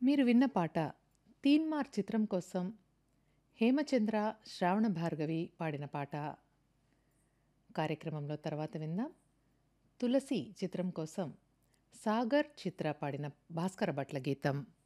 మీరు విన్న పాట 'తీన్మార్' చిత్రం కోసం హేమచంద్ర, శ్రావణ భార్గవి పాడిన పాట. కార్యక్రమంలో తర్వాత విందాం 'తులసి' చిత్రం కోసం సాగర్, చిత్ర పాడిన భాస్కర భట్ల గీతం.